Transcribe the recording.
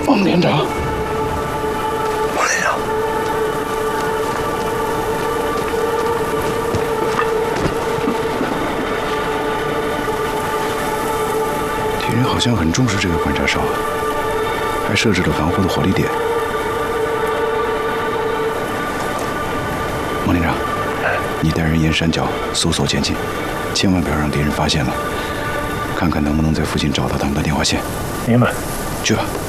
孟连长， 孟连长， 敌人好像很重视这个观察哨，还设置了防护的火力点。孟连长，你带人沿山脚搜索前进，千万不要让敌人发现了。看看能不能在附近找到他们的电话线。 明白。 去吧。